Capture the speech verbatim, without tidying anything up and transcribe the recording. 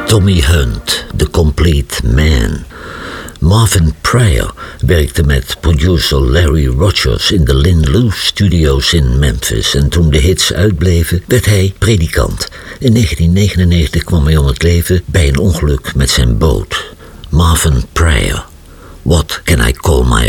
Tommy Hunt, The Complete Man. Marvin Pryor werkte met producer Larry Rogers in de Lynn Lewis Studios in Memphis. En toen de hits uitbleven, werd hij predikant. In negentien negenennegentig kwam hij om het leven bij een ongeluk met zijn boot. Marvin Pryor. What can I call my